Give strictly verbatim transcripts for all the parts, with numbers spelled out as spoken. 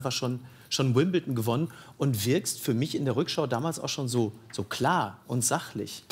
schon, schon Wimbledon gewonnen und wirkst für mich in der Rückschau damals auch schon so, so klar und sachlich.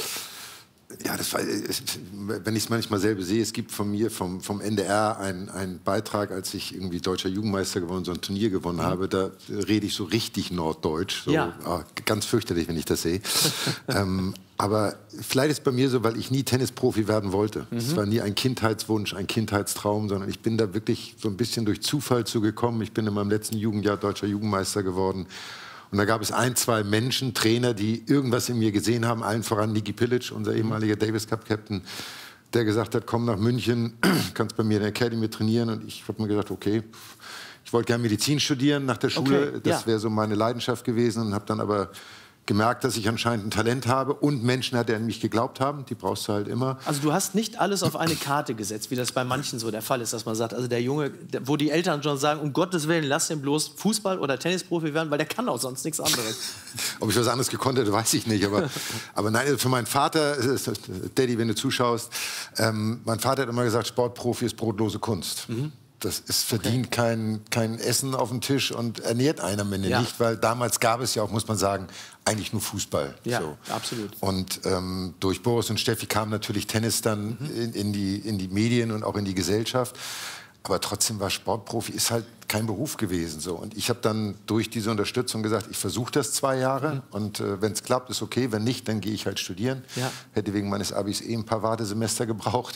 Ja, das war, wenn ich es manchmal selber sehe, es gibt von mir, vom, vom N D R, einen, einen Beitrag, als ich irgendwie deutscher Jugendmeister gewonnen, so ein Turnier gewonnen mhm. habe, da rede ich so richtig norddeutsch, so, ja. oh, ganz fürchterlich, wenn ich das sehe. ähm, aber vielleicht ist es bei mir so, weil ich nie Tennisprofi werden wollte. Es mhm. war nie ein Kindheitswunsch, ein Kindheitstraum, sondern ich bin da wirklich so ein bisschen durch Zufall zugekommen. Ich bin in meinem letzten Jugendjahr deutscher Jugendmeister geworden. Und da gab es ein, zwei Menschen, Trainer, die irgendwas in mir gesehen haben, allen voran Niki Pilic, unser ehemaliger Davis Cup Captain, der gesagt hat, komm nach München, kannst bei mir in der Academy trainieren. Und ich habe mir gedacht, okay, ich wollte gerne Medizin studieren nach der Schule, okay, das ja. wäre so meine Leidenschaft gewesen, und habe dann aber gemerkt, dass ich anscheinend ein Talent habe und Menschen hatte, die an mich geglaubt haben. Die brauchst du halt immer. Also du hast nicht alles auf eine Karte gesetzt, wie das bei manchen so der Fall ist, dass man sagt, also der Junge, wo die Eltern schon sagen, um Gottes Willen, lass ihn bloß Fußball- oder Tennisprofi werden, weil der kann auch sonst nichts anderes. Ob ich was anderes gekonnt hätte, weiß ich nicht. Aber, aber nein, für meinen Vater, Daddy, wenn du zuschaust, ähm, mein Vater hat immer gesagt, Sportprofi ist brotlose Kunst. Mhm. Das ist verdient okay. kein, kein Essen auf dem Tisch und ernährt einen am Ende ja. nicht, weil damals gab es ja auch, muss man sagen, eigentlich nur Fußball. Ja, so. absolut. Und ähm, durch Boris und Steffi kam natürlich Tennis dann mhm. in, in, die, in die Medien und auch in die Gesellschaft. Aber trotzdem war Sportprofi ist halt kein Beruf gewesen. So. Und ich habe dann durch diese Unterstützung gesagt, ich versuche das zwei Jahre. Mhm. Und äh, wenn es klappt, ist okay. Wenn nicht, dann gehe ich halt studieren. Ja. Hätte wegen meines Abis eh ein paar Wartesemester gebraucht.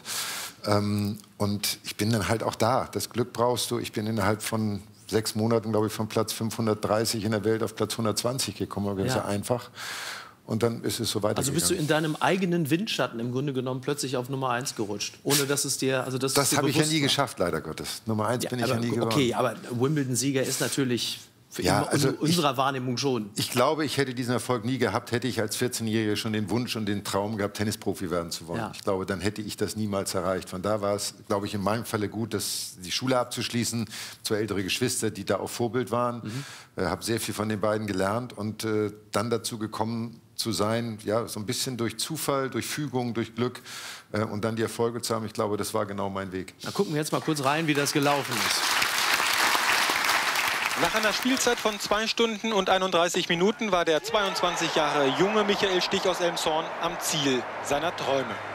Ähm, und ich bin dann halt auch da. Das Glück brauchst du. Ich bin innerhalb von sechs Monaten, glaube ich, von Platz fünfhundertdreißig in der Welt auf Platz hundertzwanzig gekommen. Das ist ja einfach. Und dann ist es so weitergegangen. Also bist du in deinem eigenen Windschatten im Grunde genommen plötzlich auf Nummer eins gerutscht, ohne dass es dir, also das, das habe ich ja nie war. geschafft, leider Gottes. Nummer eins ja, bin ich aber, ja nie geworden. Okay, aber Wimbledon-Sieger ist natürlich für ja, also in unserer ich, Wahrnehmung schon. Ich glaube, ich hätte diesen Erfolg nie gehabt, hätte ich als vierzehnjähriger schon den Wunsch und den Traum gehabt, Tennisprofi werden zu wollen. Ja. Ich glaube, dann hätte ich das niemals erreicht. Von da war es, glaube ich, in meinem Falle gut, dass die Schule abzuschließen, zwei ältere Geschwister, die da auch Vorbild waren. Mhm. Äh, habe sehr viel von den beiden gelernt und äh, dann dazu gekommen zu sein, ja, so ein bisschen durch Zufall, durch Fügung, durch Glück äh, und dann die Erfolge zu haben. Ich glaube, das war genau mein Weg. Na, gucken wir jetzt mal kurz rein, wie das gelaufen ist. Nach einer Spielzeit von zwei Stunden und einunddreißig Minuten war der zweiundzwanzig Jahre junge Michael Stich aus Elmshorn am Ziel seiner Träume.